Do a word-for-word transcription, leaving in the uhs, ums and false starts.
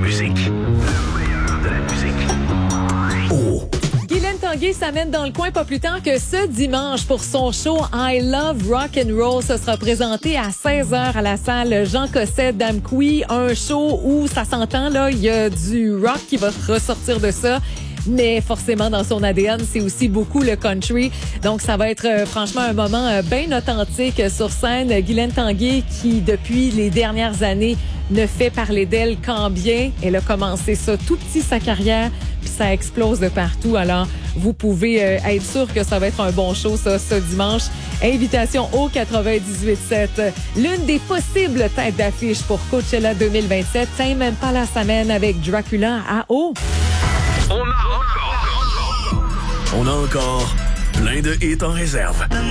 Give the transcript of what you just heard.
musique. Le meilleur de la musique. Oh. Guylaine Tanguay s'amène dans le coin pas plus tard que ce dimanche pour son show I Love Rock and Roll. Ce sera présenté à seize heures à la salle Jean Cossette d'Amqui. Un show où ça s'entend, là, il y a du rock qui va ressortir de ça. Mais forcément, dans son A D N, c'est aussi beaucoup le country. Donc, ça va être euh, franchement un moment euh, bien authentique sur scène. Guylaine Tanguay, qui, depuis les dernières années, ne fait parler d'elle qu'en bien. Elle a commencé ça tout petit, sa carrière, puis ça explose de partout. Alors, vous pouvez euh, être sûr que ça va être un bon show, ça, ce dimanche. Invitation au quatre-vingt-dix-huit sept. L'une des possibles têtes d'affiche pour Coachella deux mille vingt-sept. Tiens, même pas la semaine avec Dracula à eau. On a encore, on a encore plein de hits en réserve.